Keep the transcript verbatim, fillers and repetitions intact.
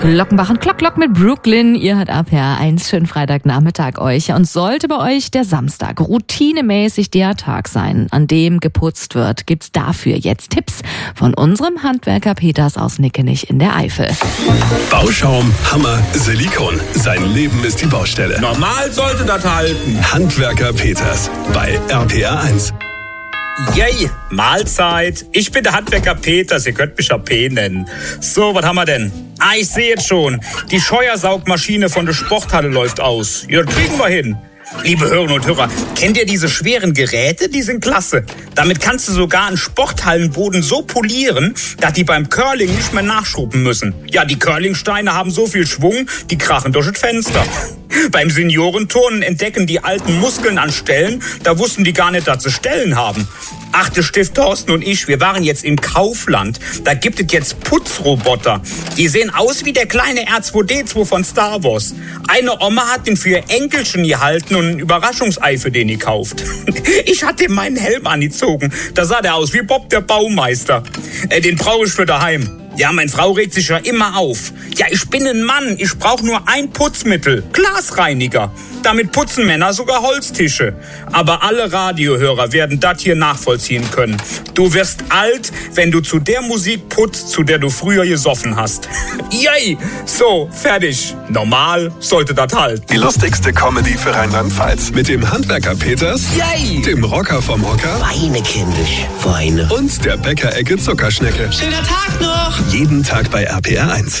Glockenbach und Klock Klock mit Brooklyn. Ihr hört A P R eins. Schönen Freitagnachmittag euch. Und sollte bei euch der Samstag routinemäßig der Tag sein, an dem geputzt wird, gibt's dafür jetzt Tipps von unserem Handwerker Peters aus Nickenich in der Eifel. Bauschaum, Hammer, Silikon. Sein Leben ist die Baustelle. Normal sollte das halten. Handwerker Peters bei R P R eins. Yay, Mahlzeit. Ich bin der Handwerker Peters, ihr könnt mich A P nennen. So, was haben wir denn? Ah, ich sehe jetzt schon. Die Scheuersaugmaschine von der Sporthalle läuft aus. Ja, das kriegen wir hin. Liebe Hörerinnen und Hörer, kennt ihr diese schweren Geräte? Die sind klasse. Damit kannst du sogar einen Sporthallenboden so polieren, dass die beim Curling nicht mehr nachschrubben müssen. Ja, die Curlingsteine haben so viel Schwung, die krachen durch das Fenster. Beim Seniorenturnen entdecken die alten Muskeln an Stellen, da wussten die gar nicht, dass sie Stellen haben. Ach, der Stift Thorsten und ich, wir waren jetzt im Kaufland. Da gibt es jetzt Putzroboter. Die sehen aus wie der kleine R zwei D zwei von Star Wars. Eine Oma hat den für ihr Enkelchen gehalten und ein Überraschungsei für den gekauft. Ich hatte ihm meinen Helm angezogen. Da sah der aus wie Bob der Baumeister. Äh, den brauche ich für daheim. Ja, meine Frau regt sich ja immer auf. Ja, ich bin ein Mann, ich brauche nur ein Putzmittel, Glasreiniger. Damit putzen Männer sogar Holztische. Aber alle Radiohörer werden das hier nachvollziehen können. Du wirst alt, wenn du zu der Musik putzt, zu der du früher gesoffen hast. Yay! So, fertig. Normal sollte das halten. Die lustigste Comedy für Rheinland-Pfalz. Mit dem Handwerker Peters, Yay! dem Rocker vom Hocker Weine, kindisch, Weine. und der Bäckerecke Zuckerschnecke. Schöner Tag noch! Jeden Tag bei R P R eins.